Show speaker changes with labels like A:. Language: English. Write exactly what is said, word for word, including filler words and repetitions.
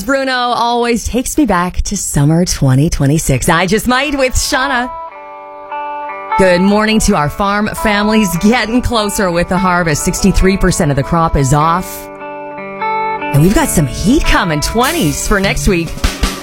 A: Bruno always takes me back to summer twenty twenty-six. I Just Might with Shauna. Good morning to our farm families. Getting closer with the harvest. sixty-three percent of the crop is off. And we've got some heat coming, twenties for next week.